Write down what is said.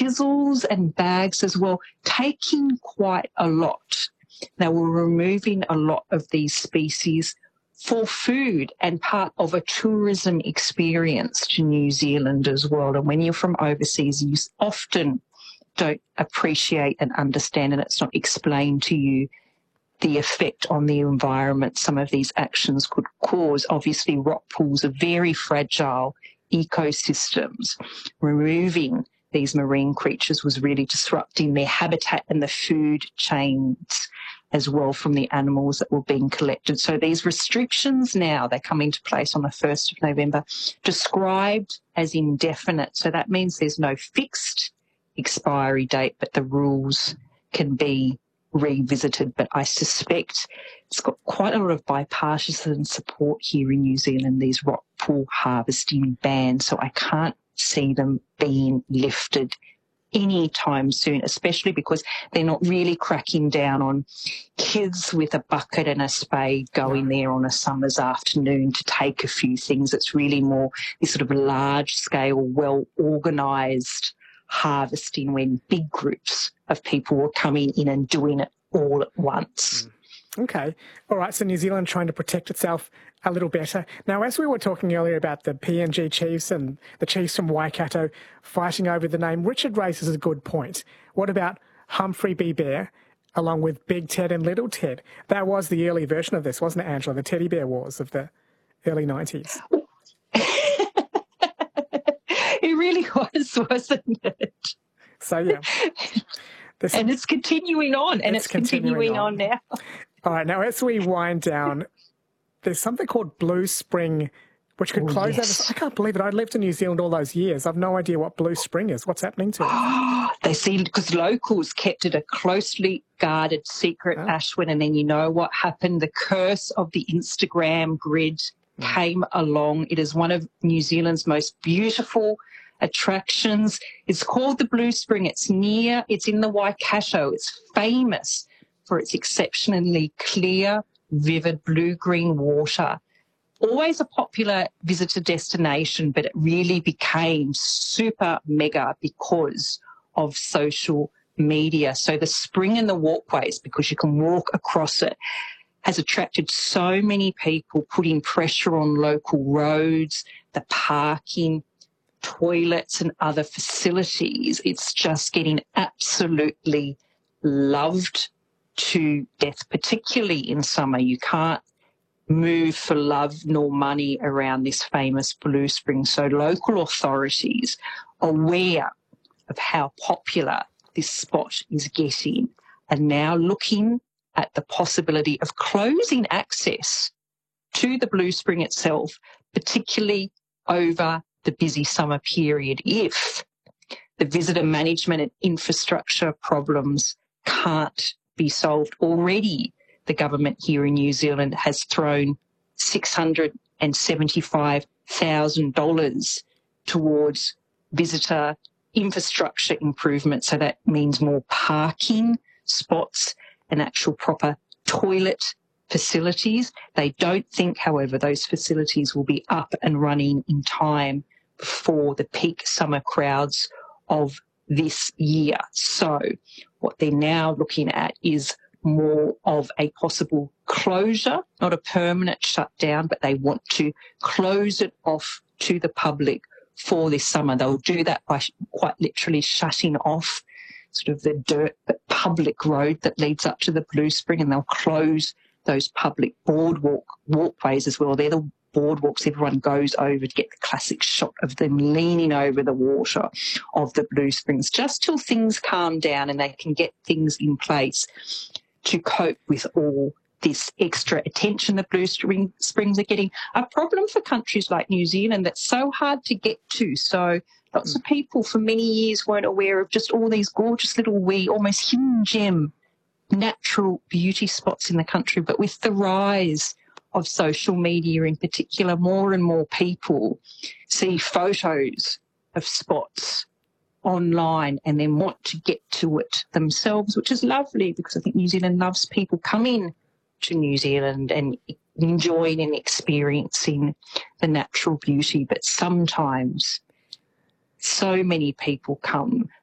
chisels and bags as well, taking quite a lot. They were removing a lot of these species for food and part of a tourism experience to New Zealand as well. And when you're from overseas, you often don't appreciate and understand, and it's not explained to you, the effect on the environment some of these actions could cause. Obviously, rock pools are very fragile ecosystems. Removing these marine creatures was really disrupting their habitat and the food chains as well from the animals that were being collected. So these restrictions now, they come into place on the 1st of November, described as indefinite. So that means there's no fixed expiry date, but the rules can be revisited. But I suspect it's got quite a lot of bipartisan support here in New Zealand, these rock pool harvesting bans. So I can't see them being lifted anytime soon, especially because they're not really cracking down on kids with a bucket and a spade going there on a summer's afternoon to take a few things. It's really more this sort of large-scale, well-organised harvesting when big groups of people were coming in and doing it all at once. Okay. All right. So New Zealand trying to protect itself a little better. Now, as we were talking earlier about the PNG chiefs and the chiefs from Waikato fighting over the name, Richard raises a good point. What about Humphrey B. Bear along with Big Ted and Little Ted? That was the early version of this, wasn't it, Angela? The teddy bear wars of the early 90s. It really was, wasn't it? So, yeah. And it's continuing on, and it's continuing on now. All right, now as we wind down, there's something called Blue Spring, which could close over. I can't believe it. I lived in New Zealand all those years. I've no idea what Blue Spring is. What's happening to it? They see, because locals kept it a closely guarded secret, Ashwin, and then you know what happened. The curse of the Instagram grid came along. It is one of New Zealand's most beautiful attractions. It's called the Blue Spring. It's in the Waikato. It's famous for its exceptionally clear, vivid blue-green water. Always a popular visitor destination, but it really became super mega because of social media. So the spring and the walkways, because you can walk across it, has attracted so many people, putting pressure on local roads, the parking, toilets and other facilities. It's just getting absolutely loved to death, particularly in summer. You can't move for love nor money around this famous Blue Spring. So local authorities, aware of how popular this spot is getting, are now looking at the possibility of closing access to the Blue Spring itself, particularly over the busy summer period, if the visitor management and infrastructure problems can't be solved. Already, the government here in New Zealand has thrown $675,000 towards visitor infrastructure improvement. So that means more parking spots and actual proper toilet facilities. They don't think, however, those facilities will be up and running in time for the peak summer crowds of this year. So what they're now looking at is more of a possible closure, not a permanent shutdown, but they want to close it off to the public for this summer. They'll do that by quite literally shutting off sort of the dirt, but public road that leads up to the Blue Spring, and they'll close those public walkways as well. They're the boardwalks everyone goes over to get the classic shot of them leaning over the water of the Blue Springs, just till things calm down and they can get things in place to cope with all this extra attention the Blue Springs are getting. A problem for countries like New Zealand that's so hard to get to. So lots of people for many years weren't aware of just all these gorgeous little wee, almost hidden gem natural beauty spots in the country. But with the rise of social media in particular, more and more people see photos of spots online and then want to get to it themselves, which is lovely because I think New Zealand loves people coming to New Zealand and enjoying and experiencing the natural beauty. But sometimes so many people come